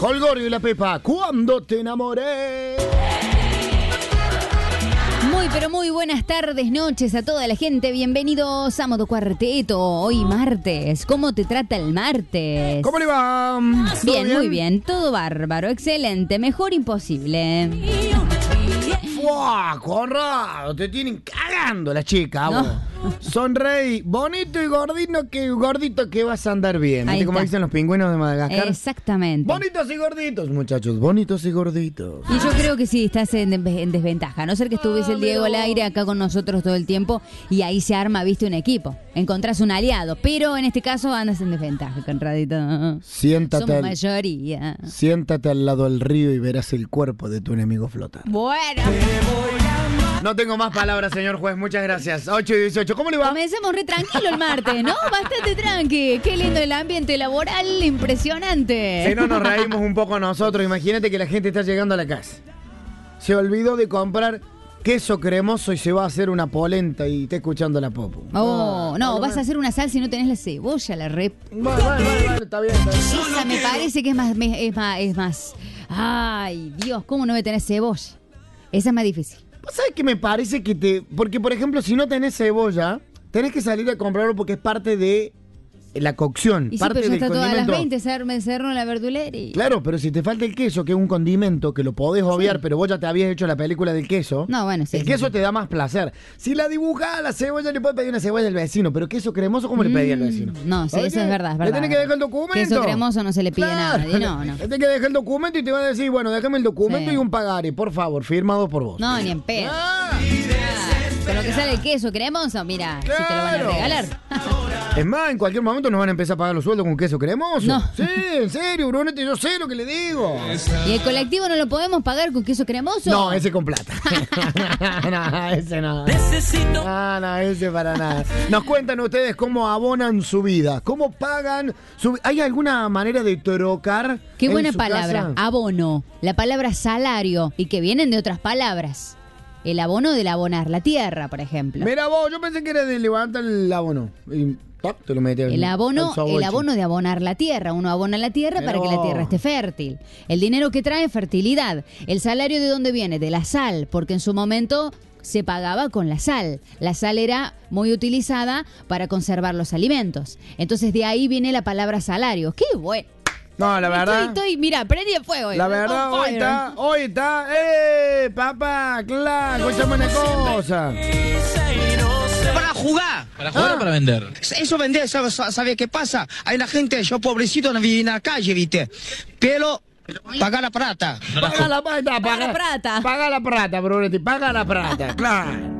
Holgorio y la Pepa, cuando te enamoré. Muy, pero muy buenas tardes, noches a toda la gente. Bienvenidos a Modo Cuarteto. Hoy martes. ¿Cómo te trata el martes? ¿Cómo le va? Bien, muy bien. Todo bárbaro. Excelente. Mejor imposible. ¡Fua! Conrado, te tienen cagando la chica, vos. Sonreí, bonito y gordito que vas a andar bien. ¿Viste cómo dicen los pingüinos de Madagascar? Exactamente. Bonitos y gorditos, muchachos, bonitos y gorditos. Y yo creo que sí, estás en desventaja. A no ser que estuviese el Diego al aire acá con nosotros todo el tiempo y ahí se arma, viste, un equipo. Encontrás un aliado, pero en este caso andas en desventaja, Conradito. Somos mayoría. Siéntate al lado del río y verás el cuerpo de tu enemigo flotar. Bueno. No tengo más palabras, señor juez. Muchas gracias. 8 y 18. ¿Cómo le va? Comenzamos re tranquilo el martes, ¿no? Bastante tranqui. Qué lindo el ambiente laboral, impresionante. Si no nos reímos un poco nosotros, imagínate que la gente está llegando a la casa. Se olvidó de comprar queso cremoso y se va a hacer una polenta y está escuchando la popu. No, vas a hacer una salsa y no tenés la cebolla, la rep. Bueno, está bien. Esa me parece que es más. Ay, Dios, ¿cómo no me tenés cebolla? Esa es más difícil. ¿Sabes qué me parece que porque, por ejemplo, si no tenés cebolla, tenés que salir a comprarlo porque es parte de la cocción, y parte sí, pero del ya está condimento. todas las 20, me cerró en la verdulería. Claro, pero si te falta el queso, que es un condimento que lo podés obviar, pero vos ya te habías hecho la película del queso. No, bueno, sí. El queso te da más placer. Si la dibujás, la cebolla, le puedes pedir una cebolla al vecino, pero queso cremoso, ¿cómo le pedí al vecino? No, sí, eso es verdad, es verdad. Le tenés que dejar el documento. Queso cremoso no se le pide a nadie, no. Le tenés que dejar el documento y te va a decir, bueno, déjame el documento y un pagaré, por favor, firmado por vos. No, ni en pedo. Con lo que sale el queso cremoso, mira, si te lo van a regalar. Es más, en cualquier momento nos van a empezar a pagar los sueldos con queso cremoso. No. Sí, en serio, Brunete, yo sé lo que le digo. ¿Y el colectivo no lo podemos pagar con queso cremoso? No, ese con plata. No, ese no. No, ese para nada. Nos cuentan ustedes cómo abonan su vida, cómo pagan su... ¿Hay alguna manera de trocar? Qué buena su palabra, casa? abono. La palabra salario y que vienen de otras palabras. El abono del abonar la tierra, por ejemplo. Mira vos, yo pensé que era de levantar el abono. Y te lo metes el abono de abonar la tierra. Uno abona la tierra para que la tierra esté fértil. El dinero que trae fertilidad. El salario, ¿de dónde viene? De la sal, porque en su momento se pagaba con la sal. La sal era muy utilizada para conservar los alimentos. Entonces de ahí viene la palabra salario. ¡Qué bueno! No, la verdad. Mira, prendí el fuego. La verdad, hoy está. Papá, claro, esa buena cosa. Para jugar. ¿Para jugar o para vender? Eso vender, ¿sabe qué pasa? Hay una gente, yo pobrecito, no viví en la calle, ¿viste? Pero paga la plata. Paga la plata, Brunetti, paga la plata, claro.